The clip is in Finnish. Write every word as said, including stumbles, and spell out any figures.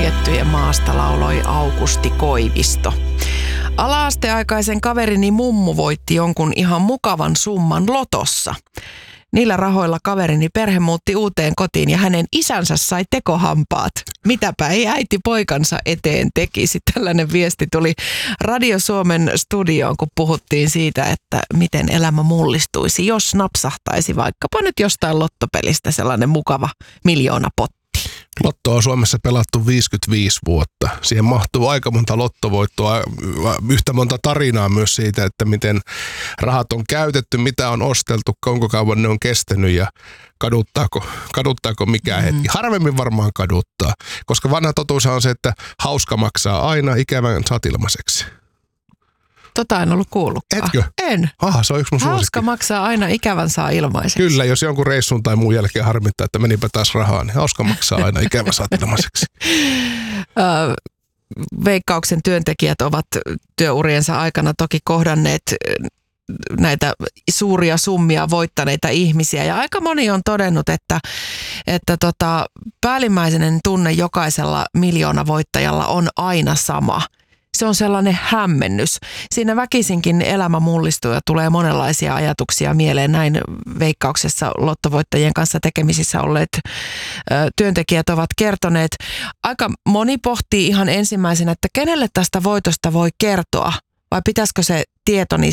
suljettujen maasta lauloi Aukusti Koivisto. Ala-asteaikaisen kaverini mummu voitti jonkun ihan mukavan summan lotossa. Niillä rahoilla kaverini perhe muutti uuteen kotiin ja hänen isänsä sai tekohampaat. Mitäpä ei äiti poikansa eteen tekisi. Tällainen viesti tuli Radio Suomen studioon, kun puhuttiin siitä, että miten elämä mullistuisi, jos napsahtaisi vaikkapa nyt jostain lottopelistä sellainen mukava miljoonapotti. Lottoa on Suomessa pelattu viisikymmentäviisi vuotta. Siihen mahtuu aika monta lottovoittoa, yhtä monta tarinaa myös siitä, että miten rahat on käytetty, mitä on osteltu, kuinka kauan ne on kestänyt ja kaduttaako, kaduttaako mikään mm-hmm. hetki. Harvemmin varmaan kaduttaa, koska vanha totuus on se, että hauska maksaa aina, ikävän saat ilmaiseksi. Tota en ollut kuullutkaan. Etkö? En. Aha, se on yksi mun Hauska suosikki. maksaa aina, ikävän saa ilmaiseksi. Kyllä, jos jonkun reissun tai muun jälkeen harmittaa, että menipä taas rahaa, niin hauska maksaa aina, ikävä saat ilmaiseksi. Veikkauksen työntekijät ovat työuriensa aikana toki kohdanneet näitä suuria summia voittaneita ihmisiä. Ja aika moni on todennut, että, että tota, päällimmäinen tunne jokaisella miljoonavoittajalla on aina sama. Se on sellainen hämmennys. Siinä väkisinkin elämä mullistuu ja tulee monenlaisia ajatuksia mieleen. Näin Veikkauksessa lottovoittajien kanssa tekemisissä olleet ö, työntekijät ovat kertoneet. Aika moni pohtii ihan ensimmäisenä, että kenelle tästä voitosta voi kertoa vai pitäisikö se tietoni